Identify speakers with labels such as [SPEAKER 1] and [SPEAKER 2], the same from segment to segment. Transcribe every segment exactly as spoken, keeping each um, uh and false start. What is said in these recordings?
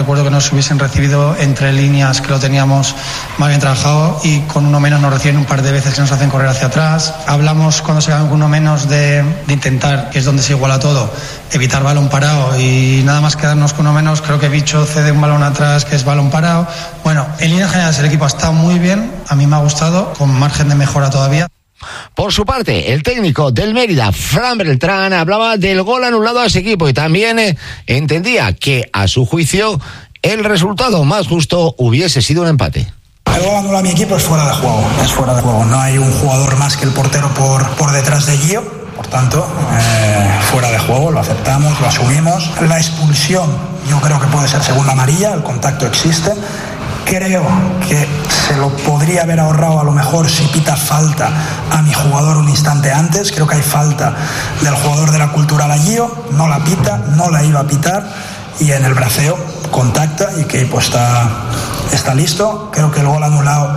[SPEAKER 1] Recuerdo que nos hubiesen recibido entre líneas, que lo teníamos más bien trabajado, y con uno menos nos reciben un par de veces que nos hacen correr hacia atrás. Hablamos cuando se quedan con uno menos de, de intentar, que es donde se iguala todo, evitar balón parado, y nada más quedarnos con uno menos. Creo que Bicho cede un balón atrás que es balón parado. Bueno, en líneas generales el equipo ha estado muy bien, a mí me ha gustado, con margen de mejora todavía.
[SPEAKER 2] Por su parte, el técnico del Mérida, Fran Beltrán, hablaba del gol anulado a ese equipo y también eh, entendía que, a su juicio, el resultado más justo hubiese sido un empate.
[SPEAKER 3] El gol anulado a mi equipo es fuera de juego, es fuera de juego. No hay un jugador más que el portero por, por detrás de Gio, por tanto, eh, fuera de juego, lo aceptamos, lo asumimos. La expulsión yo creo que puede ser segunda amarilla, el contacto existe. Creo que se lo podría haber ahorrado a lo mejor si pita falta a mi jugador un instante antes. Creo que hay falta del jugador de la Cultural a Gio, no la pita, no la iba a pitar, y en el braceo contacta y que pues está, está listo. Creo que el gol anulado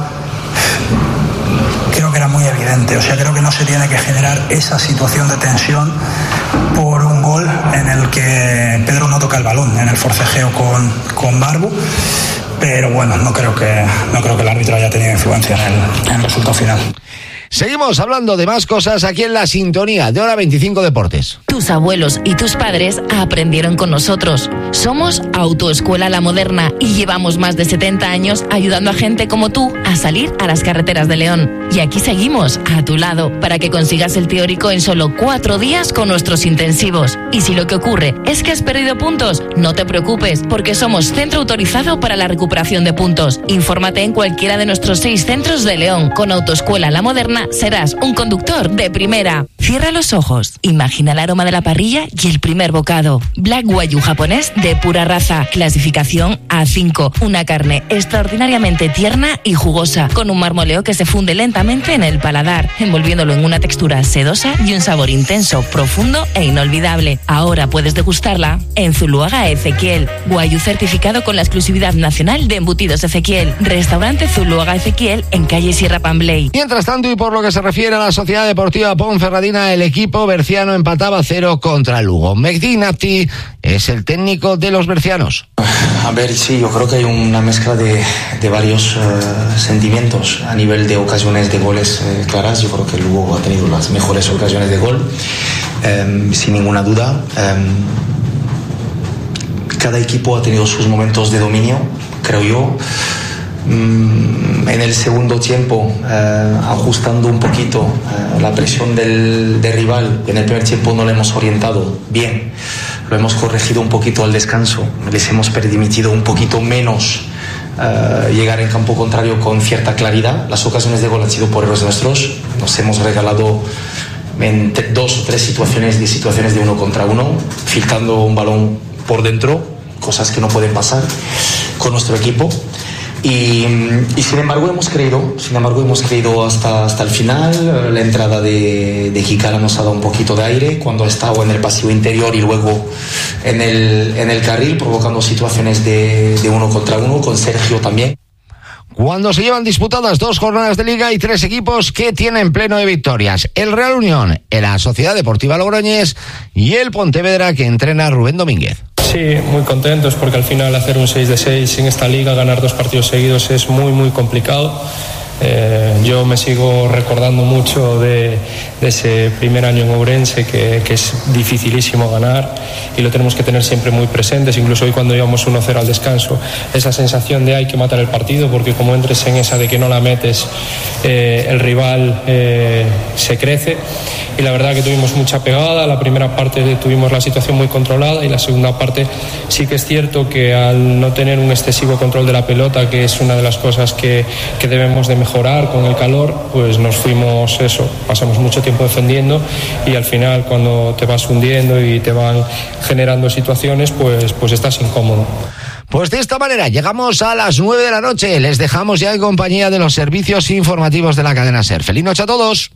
[SPEAKER 3] creo que era muy evidente, o sea, creo que no se tiene que generar esa situación de tensión por un gol en el que Pedro no toca el balón, en el forcejeo con, con Barbu. Pero bueno, no creo que no creo que el árbitro haya tenido influencia en el, en el resultado final.
[SPEAKER 2] Seguimos hablando de más cosas aquí en la sintonía de Hora veinticinco Deportes.
[SPEAKER 4] Tus abuelos y tus padres aprendieron con nosotros. Somos Autoescuela La Moderna y llevamos más de setenta años ayudando a gente como tú a salir a las carreteras de León. Y aquí seguimos, a tu lado, para que consigas el teórico en solo cuatro días con nuestros intensivos. Y si lo que ocurre es que has perdido puntos, no te preocupes, porque somos centro autorizado para la recuperación de puntos. Infórmate en cualquiera de nuestros seis centros de León. Con Autoescuela La Moderna serás un conductor de primera. Cierra los ojos, imagina el aroma de la parrilla y el primer bocado. Black Wagyu japonés de pura raza, clasificación A cinco. Una carne extraordinariamente tierna y jugosa, con un marmoleo que se funde lentamente en el paladar, envolviéndolo en una textura sedosa y un sabor intenso, profundo e inolvidable. Ahora puedes degustarla en Zuluaga Ezequiel. Wagyu certificado con la exclusividad nacional de embutidos Ezequiel. Restaurante Zuluaga Ezequiel en calle Sierra Pambley.
[SPEAKER 2] Mientras tanto, y por lo que se refiere a la Sociedad Deportiva Ponferradina, el equipo berciano empataba cero contra Lugo. Mehdi Nafti es el técnico de los bercianos.
[SPEAKER 5] A ver, sí, yo creo que hay una mezcla de, de varios uh, sentimientos a nivel de ocasiones de goles eh, claras. Yo creo que Lugo ha tenido las mejores ocasiones de gol, um, sin ninguna duda. Um, cada equipo ha tenido sus momentos de dominio, creo yo. En el segundo tiempo, eh, ajustando un poquito eh, la presión del, del rival, en el primer tiempo no le hemos orientado bien, lo hemos corregido un poquito al descanso, les hemos permitido un poquito menos eh, llegar en campo contrario con cierta claridad. Las ocasiones de gol han sido por errores nuestros, nos hemos regalado en t- dos o tres situaciones de situaciones de uno contra uno, filtrando un balón por dentro, cosas que no pueden pasar con nuestro equipo. Y, y sin embargo hemos creído, sin embargo hemos creído hasta, hasta el final. La entrada de, de Jikara nos ha dado un poquito de aire cuando ha estado en el pasillo interior y luego en el, en el carril, provocando situaciones de, de uno contra uno, con Sergio también.
[SPEAKER 2] Cuando se llevan disputadas dos jornadas de liga y tres equipos que tienen pleno de victorias: el Real Unión, la Sociedad Deportiva Logroñés y el Pontevedra, que entrena Rubén Domínguez.
[SPEAKER 6] Sí, muy contentos porque al final hacer un seis de seis en esta liga, ganar dos partidos seguidos es muy muy complicado. Eh, yo me sigo recordando mucho de, de ese primer año en Ourense, que, que es dificilísimo ganar y lo tenemos que tener siempre muy presentes. Incluso hoy, cuando íbamos uno cero al descanso, esa sensación de hay que matar el partido, porque como entres en esa de que no la metes, eh, el rival eh, se crece. Y la verdad que tuvimos mucha pegada. La primera parte tuvimos la situación muy controlada y la segunda parte sí que es cierto que al no tener un excesivo control de la pelota, que es una de las cosas que, que debemos de mejorar con el calor, pues nos fuimos eso, pasamos mucho tiempo defendiendo y al final, cuando te vas hundiendo y te van generando situaciones, pues, pues estás incómodo.
[SPEAKER 2] Pues de esta manera llegamos a las nueve de la noche. Les dejamos ya en compañía de los servicios informativos de la cadena SER. ¡Feliz noche a todos!